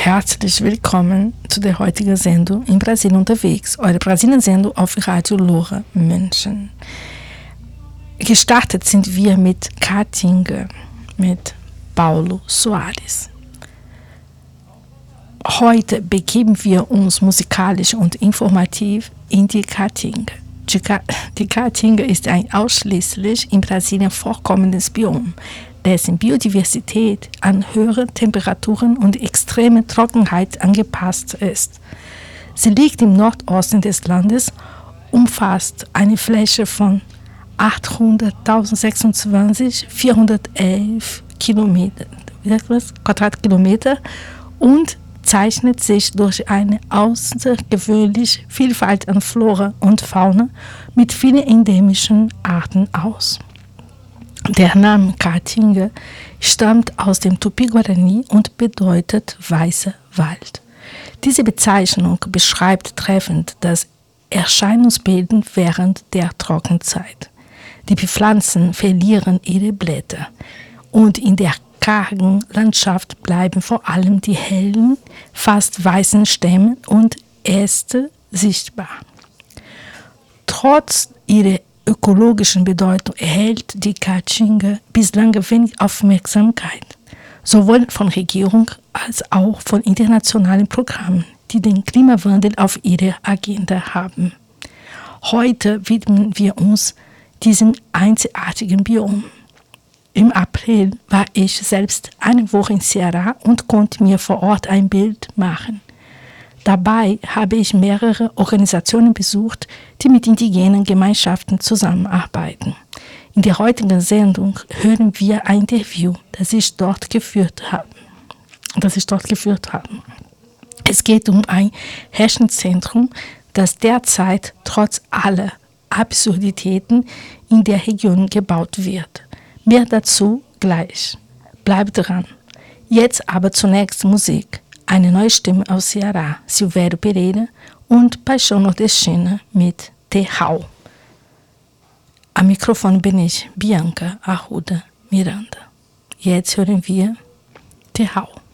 Herzlich willkommen zu der heutigen Sendung in Brasilien unterwegs, eure Brasilien-Sendung auf Radio Lora München. Gestartet sind wir mit Caatinga, mit Paulo Soares. Heute begeben wir uns musikalisch und informativ in die Caatinga. Die Caatinga ist ein ausschließlich in Brasilien vorkommendes Biom, dessen Biodiversität an höhere Temperaturen und extreme Trockenheit angepasst ist. Sie liegt im Nordosten des Landes, umfasst eine Fläche von 800.026,411 Quadratkilometer und zeichnet sich durch eine außergewöhnliche Vielfalt an Flora und Fauna mit vielen endemischen Arten aus. Der Name Caatinga stammt aus dem Tupi-Guarani und bedeutet weißer Wald. Diese Bezeichnung beschreibt treffend das Erscheinungsbild während der Trockenzeit. Die Pflanzen verlieren ihre Blätter und in der kargen Landschaft bleiben vor allem die hellen, fast weißen Stämme und Äste sichtbar. Trotz ihrer ökologischen Bedeutung erhält die Caatinga bislang wenig Aufmerksamkeit, sowohl von Regierung als auch von internationalen Programmen, die den Klimawandel auf ihrer Agenda haben. Heute widmen wir uns diesem einzigartigen Biom. Im April war ich selbst eine Woche in Ceará und konnte mir vor Ort ein Bild machen. Dabei habe ich mehrere Organisationen besucht, die mit indigenen Gemeinschaften zusammenarbeiten. In der heutigen Sendung hören wir ein Interview, das ich dort geführt habe. Es geht um ein Herrschenzentrum, das derzeit trotz aller Absurditäten in der Region gebaut wird. Mehr dazu gleich. Bleibt dran. Jetzt aber zunächst Musik. Eine neue Stimme aus Ceará, Silvério Pereira und Paixão Nordestina mit Terral. Am Mikrofon bin ich, Bianca Arruda Miranda. Jetzt hören wir Terral.